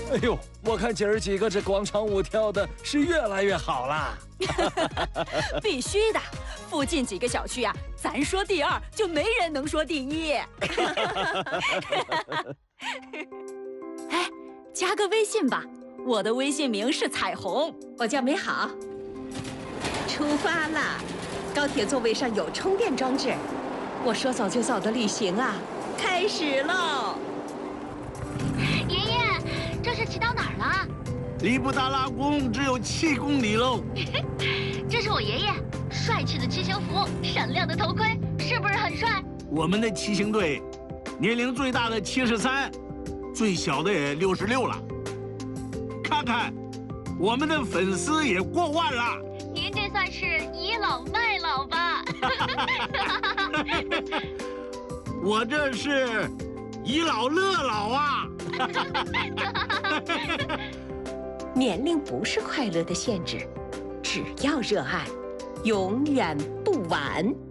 哎呦，我看姐儿几个这广场舞跳的是越来越好啦。 必须的，附近几个小区啊，咱说第二就没人能说第一。哎，加个微信吧，我的微信名是彩虹， 我叫美好。出发啦！高铁座位上有充电装置，我说走就走的旅行啊，开始喽！ 爷爷，这是骑到哪儿了？ 离布达拉宫只有7公里喽。 这是我爷爷，帅气的骑行服，闪亮的头盔，是不是很帅？ 我们的骑行队，年龄最大的73，最小的也66了。看看，我们的粉丝也过万了。 您这算是倚老卖老吧？ 我这是倚老乐老啊！ 年龄不是快乐的限制，只要热爱，永远不晚。